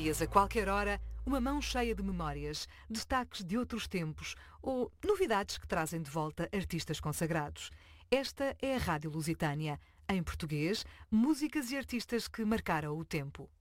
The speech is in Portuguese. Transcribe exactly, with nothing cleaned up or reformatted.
dias, a qualquer hora, uma mão cheia de memórias, destaques de outros tempos ou novidades que trazem de volta artistas consagrados. Esta é a Rádio Lusitânia. Em português, músicas e artistas que marcaram o tempo.